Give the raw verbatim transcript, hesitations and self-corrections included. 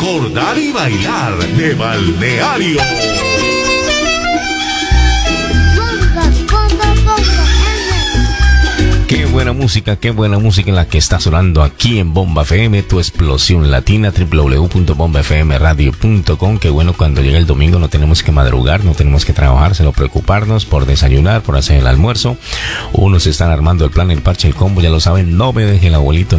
recordar y bailar de balneario. Qué buena música, qué buena música en la que está sonando aquí en Bomba F M, tu explosión latina, doble u doble u doble u punto bomba f m radio punto com. Qué bueno, cuando llega el domingo no tenemos que madrugar, no tenemos que trabajar, sino preocuparnos por desayunar, por hacer el almuerzo. Unos están armando el plan, el parche, el combo, ya lo saben, no me deje el abuelito